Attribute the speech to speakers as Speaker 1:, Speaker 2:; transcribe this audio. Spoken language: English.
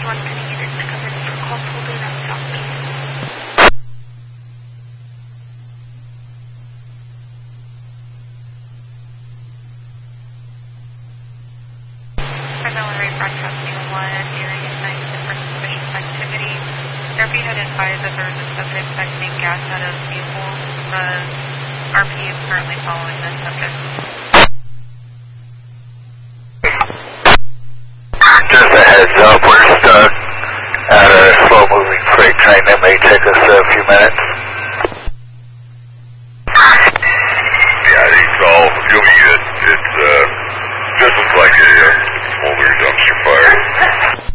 Speaker 1: 1 Penny units to come in for call holding on Southeast. Primary rate broadcasting 1, area 9 different suspicious activity. Therapy had advised that there was a subject exiting gas out of vehicle. The RP is currently following this subject.
Speaker 2: Just a heads up, we're stuck at a slow-moving freight train that may take us a few minutes. Yeah, I think so. You'll be good.